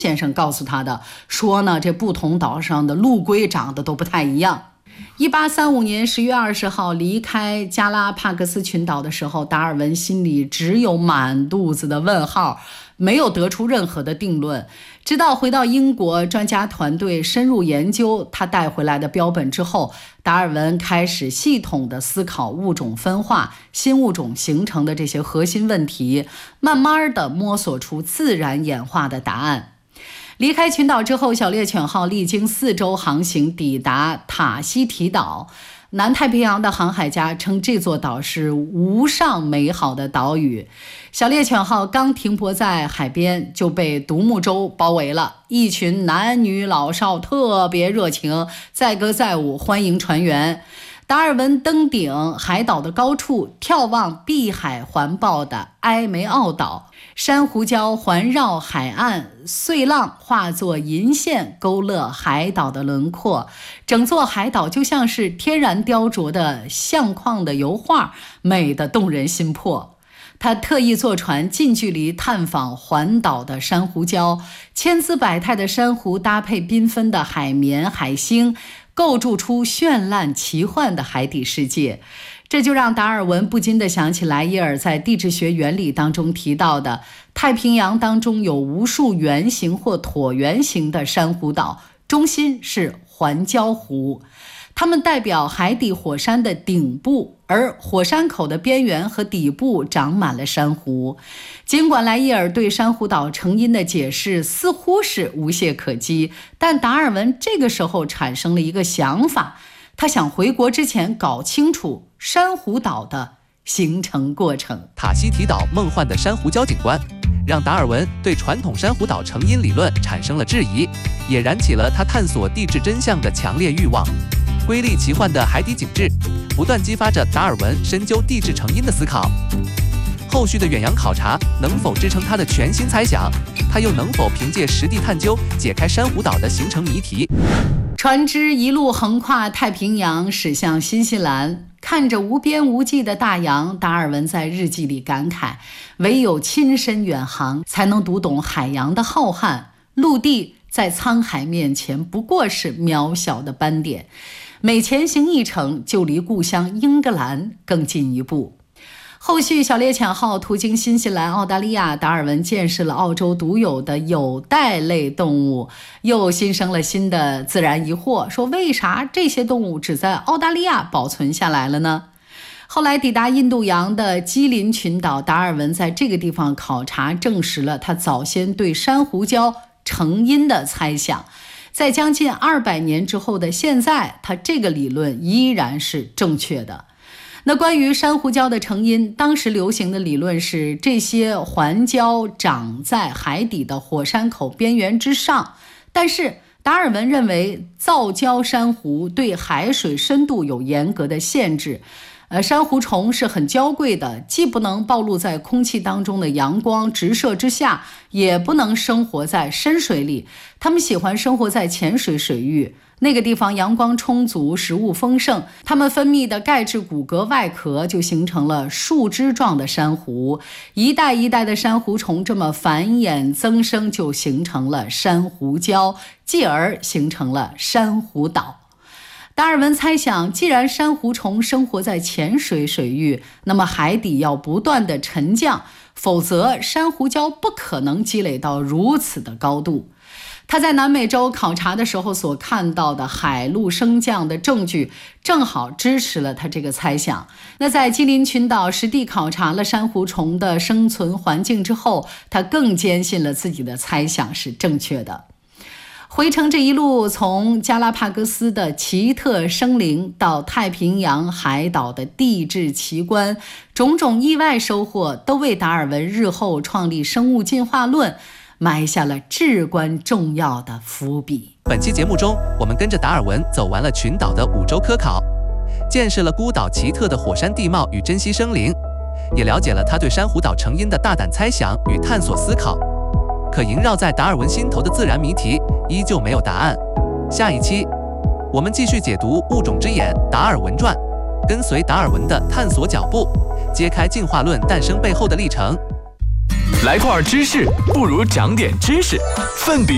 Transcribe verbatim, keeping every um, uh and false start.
先生告诉他的，说呢，这不同岛上的陆龟长得都不太一样。一八三五年十月二十号离开加拉帕戈斯群岛的时候，达尔文心里只有满肚子的问号，没有得出任何的定论。直到回到英国，专家团队深入研究他带回来的标本之后，达尔文开始系统地思考物种分化、新物种形成的这些核心问题，慢慢地摸索出自然演化的答案。离开群岛之后，小猎犬号历经四周航行，抵达塔希提岛。南太平洋的航海家称这座岛是无上美好的岛屿。小猎犬号刚停泊在海边，就被独木舟包围了，一群男女老少特别热情，载歌载舞欢迎船员。达尔文登顶海岛的高处，眺望碧海环抱的埃梅奥岛，珊瑚礁环绕海岸，碎浪化作银线勾勒海岛的轮廓，整座海岛就像是天然雕琢的相框的油画，美得动人心魄。他特意坐船近距离探访环岛的珊瑚礁，千姿百态的珊瑚搭配缤纷的海绵海星，构筑出绚烂奇幻的海底世界。这就让达尔文不禁地想起莱伊尔在地质学原理当中提到的，太平洋当中有无数圆形或椭圆形的珊瑚岛，中心是环礁湖，它们代表海底火山的顶部，而火山口的边缘和底部长满了珊瑚。尽管莱伊尔对珊瑚岛成因的解释似乎是无懈可击，但达尔文这个时候产生了一个想法，他想回国之前搞清楚珊瑚岛的形成过程。 塔希提岛梦幻的珊瑚礁景观让达尔文对传统珊瑚岛成因理论产生了质疑，也燃起了他探索地质真相的强烈欲望。瑰丽奇幻的海底景致不断激发着达尔文深究地质成因的思考。后续的远洋考察能否支撑他的全新猜想？他又能否凭借实地探究解开珊瑚岛的形成谜题？ 船只一路横跨太平洋，驶向新西兰。看着无边无际的大洋，达尔文在日记里感慨，唯有亲身远航，才能读懂海洋的浩瀚。陆地在沧海面前不过是渺小的斑点，每前行一程，就离故乡英格兰更进一步。后续小猎犬号途经新西兰、澳大利亚，达尔文见识了澳洲独有的有袋类动物，又新生了新的自然疑惑，说为啥这些动物只在澳大利亚保存下来了呢？后来抵达印度洋的基林群岛，达尔文在这个地方考察，证实了他早先对珊瑚礁成因的猜想。在将近二百年之后的现在，他这个理论依然是正确的。那关于珊瑚礁的成因，当时流行的理论是这些环礁长在海底的火山口边缘之上，但是达尔文认为造礁珊瑚对海水深度有严格的限制。呃，珊瑚虫是很娇贵的，既不能暴露在空气当中的阳光直射之下，也不能生活在深水里，它们喜欢生活在浅水水域。那个地方阳光充足，食物丰盛，它们分泌的钙质骨骼外壳就形成了树枝状的珊瑚，一代一代的珊瑚虫这么繁衍增生，就形成了珊瑚礁，继而形成了珊瑚岛。达尔文猜想，既然珊瑚虫生活在浅水水域，那么海底要不断的沉降，否则珊瑚礁不可能积累到如此的高度。他在南美洲考察的时候所看到的海陆升降的证据，正好支持了他这个猜想。那在基林群岛实地考察了珊瑚虫的生存环境之后，他更坚信了自己的猜想是正确的。回程这一路，从加拉帕戈斯的奇特生灵到太平洋海岛的地质奇观，种种意外收获都为达尔文日后创立生物进化论埋下了至关重要的伏笔。 本期节目中，我们跟着达尔文走完了群岛的五洲科考，见识了孤岛奇特的火山地貌与珍稀生灵，也了解了他对珊瑚岛成因的大胆猜想与探索思考。可萦绕在达尔文心头的自然谜题依旧没有答案。下一期我们继续解读《物种之眼》达尔文传，跟随达尔文的探索脚步，揭开进化论诞生背后的历程。 来块知识不如长点知识，奋笔